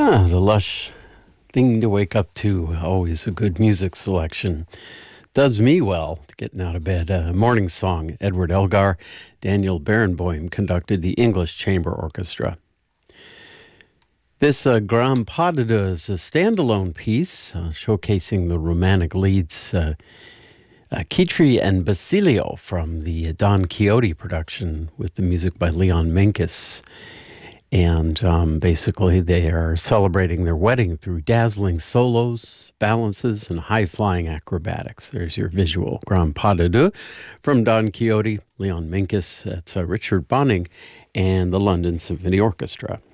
The lush thing to wake up to. Always a good music selection. Does me well getting out of bed. Morning song. Edward Elgar, Daniel Barenboim conducted the English Chamber Orchestra. This Grand Pas de Deux is a standalone piece showcasing the romantic leads Kitri and Basilio from the Don Quixote production with the music by Leon Menkes. And basically they are celebrating their wedding through dazzling solos, balances, and high-flying acrobatics. There's your visual. Grand Pas de Deux from Don Quixote, Leon Menkes, that's Richard Bonning, and the London Symphony Orchestra.